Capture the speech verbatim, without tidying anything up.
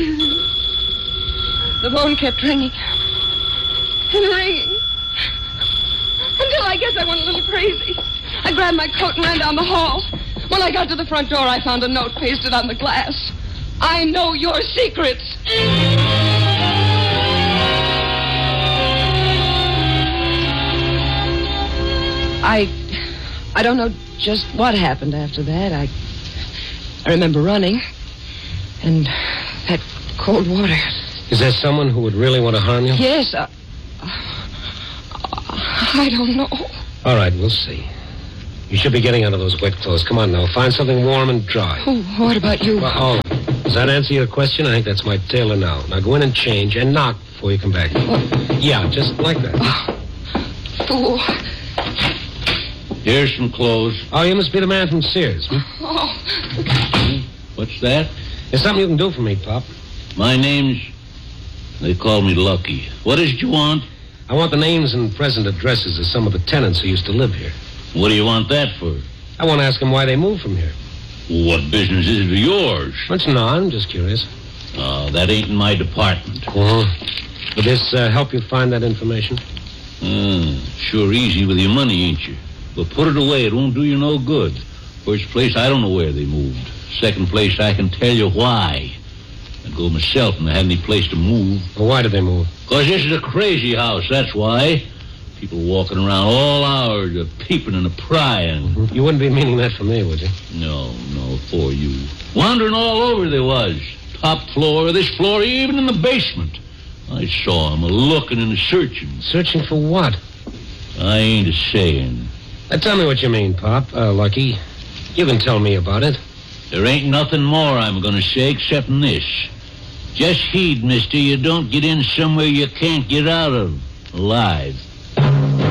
The phone kept ringing. And ringing. Until I guess I went a little crazy. I grabbed my coat and ran down the hall. When I got to the front door, I found a note pasted on the glass. I know your secrets. I... I don't know just what happened after that. I... I remember running. And that cold water. Is there someone who would really want to harm you? Yes, uh, I don't know. All right, we'll see. You should be getting out of those wet clothes. Come on now, find something warm and dry. Oh, what about you? Well, oh, does that answer your question? I think that's my tailor now. Now go in and change and knock before you come back. Oh. Yeah, just like that. Oh. Fool. Here's some clothes. Oh, you must be the man from Sears. Hmm? Oh. What's that? There's something you can do for me, Pop. My name's... They call me Lucky. What is it you want? I want the names and present addresses of some of the tenants who used to live here. What do you want that for? I want to ask them why they moved from here. What business is it of yours? What's no, I'm just curious. Oh, that ain't in my department. Uh-huh. Would this uh, help you find that information? Uh, sure easy with your money, ain't you? But put it away. It won't do you no good. First place, I don't know where they moved. Second place, I can tell you why. I'd go myself and I had any place to move. Well, why did they move? Because this is a crazy house, that's why. People walking around all hours, a peeping and a prying. Mm-hmm. You wouldn't be meaning that for me, would you? No, no, for you. Wandering all over they was. Top floor, this floor, even in the basement. I saw them a-looking and a-searching. Searching for what? I ain't a-saying. Uh, tell me what you mean, Pop. Uh, Lucky. You can tell me about it. There ain't nothing more I'm gonna say except this. Just heed, mister, you don't get in somewhere you can't get out of alive.